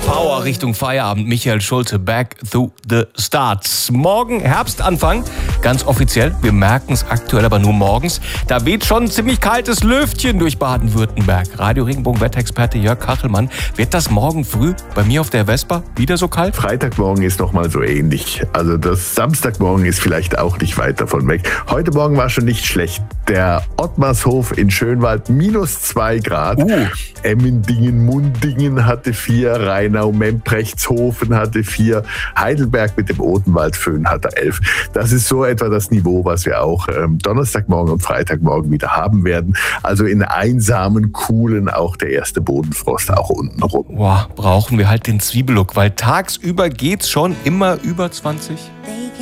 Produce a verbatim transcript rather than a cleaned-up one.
Power Richtung Feierabend. Michael Schulte, back to the starts. Morgen Herbstanfang, ganz offiziell. Wir merken es aktuell aber nur morgens. Da weht schon ein ziemlich kaltes Lüftchen durch Baden-Württemberg. Radio Regenbogen-Wetterexperte Jörg Kachelmann. Wird das morgen früh bei mir auf der Vespa wieder so kalt? Freitagmorgen ist noch mal so ähnlich. Also das Samstagmorgen ist vielleicht auch nicht weit davon weg. Heute Morgen war schon nicht schlecht. Der Ottmarshof in Schönwald minus zwei Grad. Uh. Emmendingen, Mundingen hatte vier. Rheinau, Memprechtshofen hatte vier. Heidelberg mit dem Odenwaldföhn hatte elf. Das ist so etwa das Niveau, was wir auch ähm, Donnerstagmorgen und Freitagmorgen wieder haben werden. Also in einsamen, coolen auch der erste Bodenfrost auch unten rum. Boah, brauchen wir halt den Zwiebellook, weil tagsüber geht's schon immer über zwanzig.